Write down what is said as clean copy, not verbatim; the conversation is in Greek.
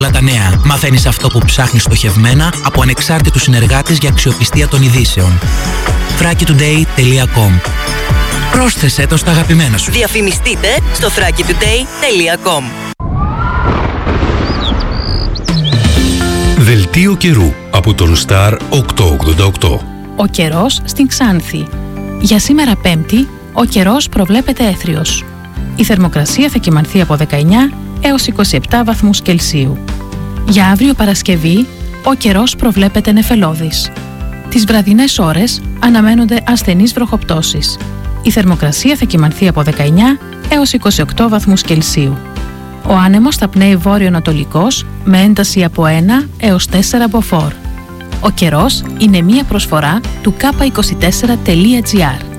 όλα τα νέα. Μαθαίνεις αυτό που ψάχνεις στοχευμένα από ανεξάρτητους συνεργάτες για αξιοπιστία των ειδήσεων. thrakitoday.com. Πρόσθεσέ το στα αγαπημένα σου. Διαφημιστείτε στο thrakitoday.com. Δελτίο καιρού από τον Star 888. Ο καιρός στην Ξάνθη. Για σήμερα Πέμπτη, ο καιρός προβλέπεται έθριος. Η θερμοκρασία θα κυμανθεί από 19 έως 27 βαθμούς Κελσίου. Για αύριο Παρασκευή, ο καιρός προβλέπεται νεφελώδης. Τις βραδινές ώρες αναμένονται ασθενείς βροχοπτώσεις. Η θερμοκρασία θα κυμανθεί από 19 έως 28 βαθμούς Κελσίου. Ο άνεμος θα πνέει βόρειο-ανατολικός με ένταση από 1 έως 4 μποφόρ. Ο καιρός είναι μία προσφορά του k24.gr.